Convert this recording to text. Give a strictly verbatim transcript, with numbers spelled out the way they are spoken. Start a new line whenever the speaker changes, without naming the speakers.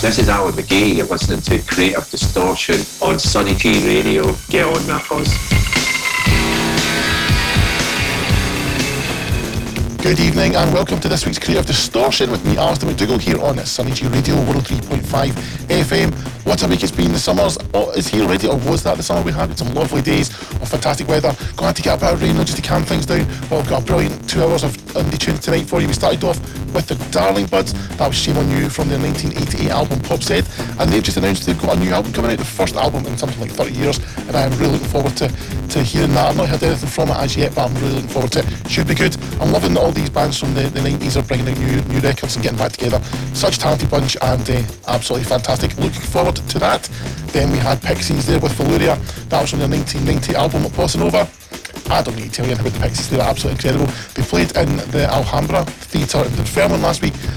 This is Alan McGee. You're listening to Creative Distortion on Sunny G Radio. Get on that buzz.
Good evening and welcome to this week's Creative Distortion with me, Alistair McDougall, here on Sunny G Radio one oh three point five F M. What a week it's been. The summer's oh, is here already, or was that the summer we had? With some lovely days of fantastic weather. Glad to get a bit of rain just to calm things down. Well, we've got a brilliant two hours of indie tunes tonight for you. We started off with the Darling Buds. That was Shame on You from their nineteen eighty-eight album Pop Said, and they've just announced they've got a new album coming out, the first album in something like thirty years, and I am really looking forward to, to hearing that. I've not heard anything from it as yet, but I'm really looking forward to it. Should be good. I'm loving that all these bands from the, the nineties are bringing out new new records and getting back together. Such a talented bunch and uh, absolutely fantastic. Looking forward to that. Then we had Pixies there with Valuria. That was from their nineteen ninety album Bossa Nova. I don't need to tell you anything about the Pixies, they were absolutely incredible. They played in the Alhambra Theatre in Dunfermline last week,